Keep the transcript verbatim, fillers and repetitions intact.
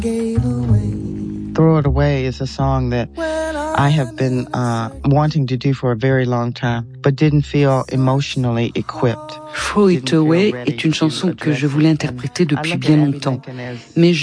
Throw It Away is a song that I have been uh, wanting to do for a very long time, but didn't feel emotionally equipped. Throw It Away est une chanson que je voulais interpréter depuis bien longtemps, mais